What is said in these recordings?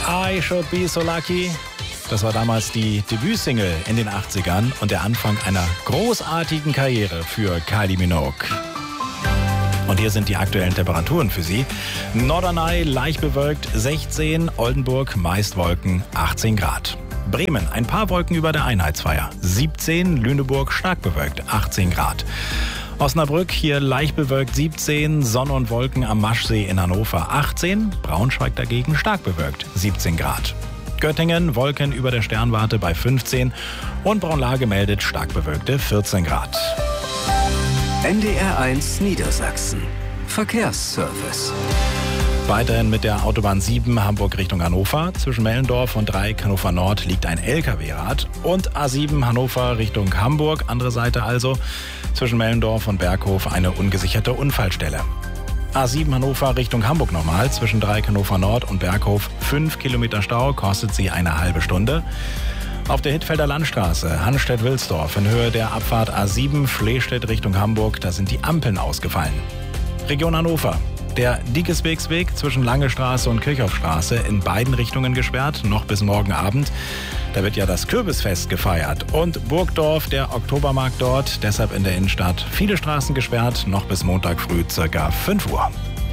I Should Be So Lucky. Das war damals die Debütsingle in den 80ern und der Anfang einer großartigen Karriere für Kylie Minogue. Und hier sind die aktuellen Temperaturen für Sie. Norderney leicht bewölkt 16, Oldenburg meist Wolken 18 Grad. Bremen ein paar Wolken über der Einheitsfeier 17, Lüneburg stark bewölkt 18 Grad. Osnabrück hier leicht bewölkt 17, Sonne und Wolken am Maschsee in Hannover 18, Braunschweig dagegen stark bewölkt 17 Grad. Göttingen Wolken über der Sternwarte bei 15 und Braunlage meldet stark bewölkte 14 Grad. NDR 1 Niedersachsen. Verkehrsservice. Weiterhin mit der Autobahn 7 Hamburg Richtung Hannover. Zwischen Mellendorf und Dreieck Hannover Nord liegt ein LKW-Rad. Und A7 Hannover Richtung Hamburg, andere Seite also. Zwischen Mellendorf und Berghof eine ungesicherte Unfallstelle. A7 Hannover Richtung Hamburg nochmal. Zwischen Dreieck Hannover Nord und Berghof 5 Kilometer Stau, kostet sie eine halbe Stunde. Auf der Hittfelder Landstraße, Hannstedt-Wilsdorf, in Höhe der Abfahrt A7 Flehstedt Richtung Hamburg, da sind die Ampeln ausgefallen. Region Hannover. Der Diekeswegsweg zwischen Lange Straße und Kirchhoffstraße in beiden Richtungen gesperrt, noch bis morgen Abend. Da wird ja das Kürbisfest gefeiert. Und Burgdorf, der Oktobermarkt dort, deshalb in der Innenstadt. Viele Straßen gesperrt, noch bis Montag früh ca. 5 Uhr.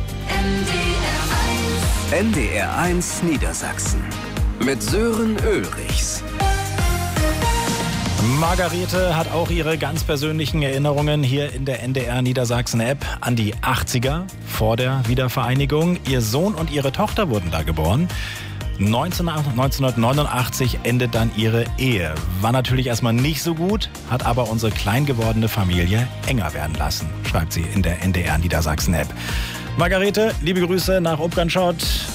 NDR 1 Niedersachsen. Mit Sören Ulrichs. Margarete hat auch ihre ganz persönlichen Erinnerungen hier in der NDR Niedersachsen-App an die 80er vor der Wiedervereinigung. Ihr Sohn und ihre Tochter wurden da geboren. 1989 endet dann ihre Ehe. War natürlich erstmal nicht so gut, hat aber unsere klein gewordene Familie enger werden lassen, schreibt sie in der NDR Niedersachsen-App. Margarete, liebe Grüße nach Obganschott.